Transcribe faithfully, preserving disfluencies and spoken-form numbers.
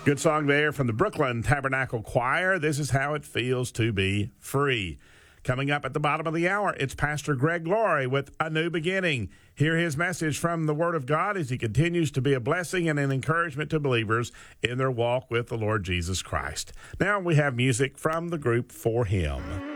Good song there from the Brooklyn Tabernacle Choir. This is how it feels to be free. Coming up at the bottom of the hour, it's Pastor Greg Laurie with A New Beginning. Hear his message from the Word of God as he continues to be a blessing and an encouragement to believers in their walk with the Lord Jesus Christ. Now we have music from the group For Him.